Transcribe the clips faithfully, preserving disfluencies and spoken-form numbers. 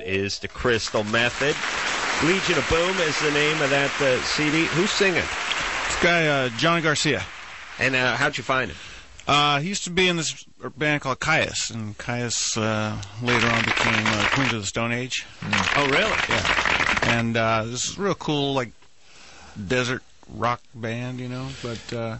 is the Crystal Method. Legion of Boom is the name of that uh, C D. Who's singing? This guy, uh, Johnny Garcia. And uh, how'd you find him? Uh, he used to be in this band called Caius, and Caius uh, later on became uh, Queens of the Stone Age. Mm. Oh, really? Yeah. And uh, this is real cool, like, desert rock band, you know, but uh,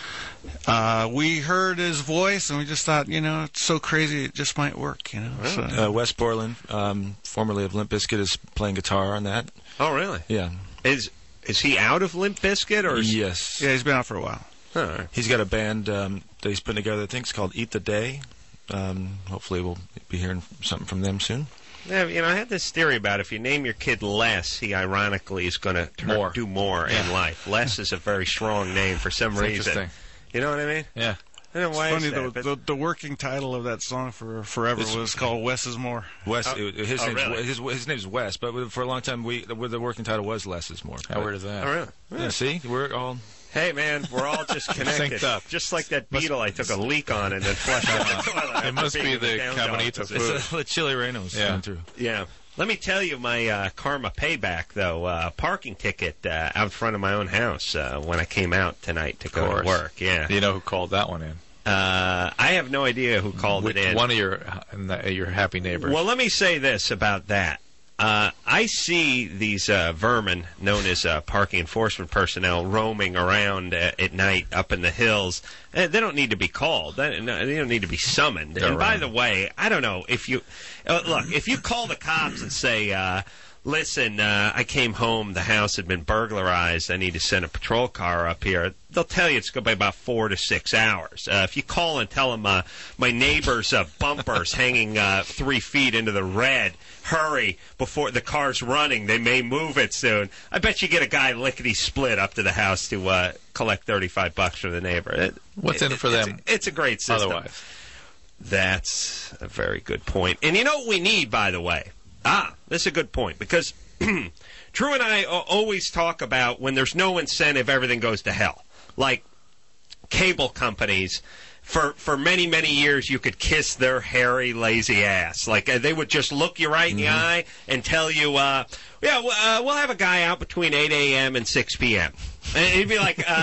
uh, we heard his voice, and we just thought, you know, it's so crazy, it just might work, you know. Really? So, uh, Wes Borland, um, formerly of Limp Bizkit, is playing guitar on that. Oh, really? Yeah. Is is he out of Limp Bizkit? Or is yes. Yeah, he's been out for a while. Huh. He's got a band um, that he's putting together, I think it's called Eat the Day. Um, hopefully we'll be hearing something from them soon. Yeah, you know, I had this theory about if you name your kid Les, he ironically is going to do more yeah. in life. Les is a very strong name for some That's reason. interesting. You know what I mean? Yeah. I don't know why It's funny, is that, the, the, the working title of that song for forever It's- was called Wes is More. Wes, Oh. it- his, Oh, name's, really? his, his name's Wes, but for a long time we the, the working title was Less is More. How weird is that? Oh, really? Yeah, see? We're all... Hey, man, we're all just connected. Synced up. Just like that beetle I took a leak on and then flushed down the toilet. after It must being be in the down dog Cabanito position. food. It's a, the chili Reno's Yeah. coming through. Yeah. Let me tell you my uh, karma payback, though. Uh, parking ticket uh, out front of my own house uh, when I came out tonight to go course. to work. Yeah. You know who called that one in? Uh, I have no idea who called Which, it in. One of your uh, your happy neighbors. Well, let me say this about that. Uh, I see these uh, vermin, known as uh, parking enforcement personnel, roaming around uh, at night up in the hills. Uh, they don't need to be called. They, no, they don't need to be summoned. They're and by around. the way, I don't know if you uh, look if you call the cops and say, uh, "Listen, uh, I came home. The house had been burglarized. I need to send a patrol car up here." They'll tell you it's going to be about four to six hours. Uh, if you call and tell them uh, my neighbor's uh, bumper's hanging uh, three feet into the red, hurry before the car's running. They may move it soon. I bet you get a guy lickety split up to the house to uh, collect thirty-five bucks from the neighbor. It, What's in it for it's them? A, it's a great system. Otherwise, That's a very good point. And you know what we need, by the way? Ah, this is a good point, because Drew and I uh, always talk about when there's no incentive, everything goes to hell. Like cable companies, for, for many, many years, you could kiss their hairy, lazy ass. Like, uh, they would just look you right in the eye and tell you, uh, yeah, w- uh, we'll have a guy out between eight a.m. and six p.m. And he'd be like, uh,